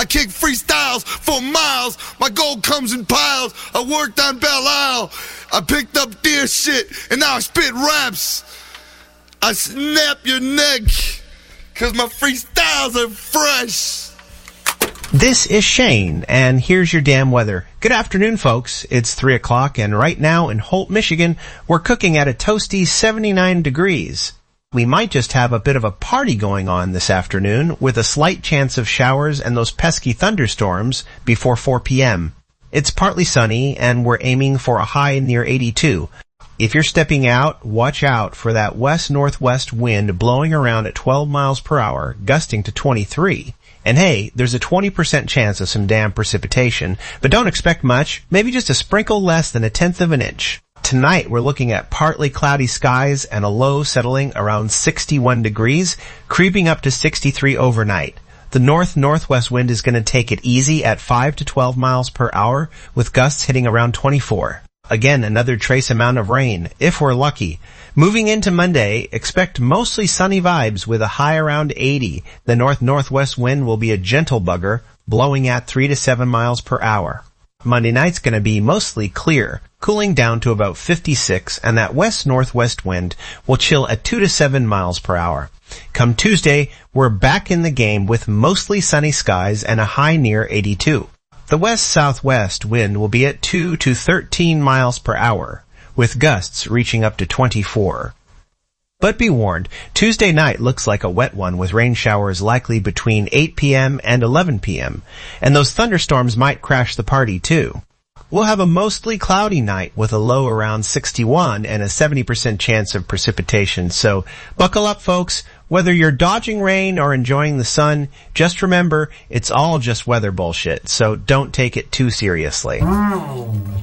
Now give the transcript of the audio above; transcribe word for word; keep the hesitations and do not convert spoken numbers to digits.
I kick freestyles for miles. My gold comes in piles. I worked on Belle Isle. I picked up deer shit, and now I spit raps. I snap your neck, cause my freestyles are fresh. This is Shane, and here's your damn weather. Good afternoon, folks. It's three o'clock, and right now in Holt, Michigan, we're cooking at a toasty seventy-nine degrees. We might just have a bit of a party going on this afternoon, with a slight chance of showers and those pesky thunderstorms before four p.m. It's partly sunny, and we're aiming for a high near eighty-two. If you're stepping out, watch out for that west-northwest wind blowing around at twelve miles per hour, gusting to twenty-three. And hey, there's a twenty percent chance of some damp precipitation, but don't expect much, maybe just a sprinkle less than a tenth of an inch. Tonight we're looking at partly cloudy skies and a low settling around sixty-one degrees, creeping up to sixty-three overnight. The north-northwest wind is going to take it easy at five to twelve miles per hour, with gusts hitting around twenty-four. Again, another trace amount of rain, if we're lucky. Moving into Monday, expect mostly sunny vibes with a high around eighty. The north-northwest wind will be a gentle bugger, blowing at three to seven miles per hour. Monday night's going to be mostly clear, cooling down to about fifty-six, and that west-northwest wind will chill at two to seven miles per hour. Come Tuesday, we're back in the game with mostly sunny skies and a high near eighty-two. The west-southwest wind will be at two to thirteen miles per hour, with gusts reaching up to twenty-four. But be warned, Tuesday night looks like a wet one with rain showers likely between eight p.m. and eleven p.m., and those thunderstorms might crash the party too. We'll have a mostly cloudy night with a low around sixty-one and a seventy percent chance of precipitation, so buckle up, folks. Whether you're dodging rain or enjoying the sun, just remember, it's all just weather bullshit, so don't take it too seriously.